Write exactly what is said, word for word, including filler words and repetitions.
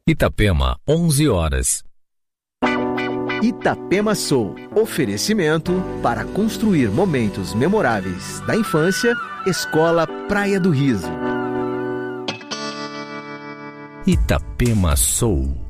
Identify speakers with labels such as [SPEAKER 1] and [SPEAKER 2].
[SPEAKER 1] Itapema, onze horas.
[SPEAKER 2] Itapema Soul. Oferecimento para construir momentos memoráveis da infância. Escola Praia do Riso.
[SPEAKER 1] Itapema Soul.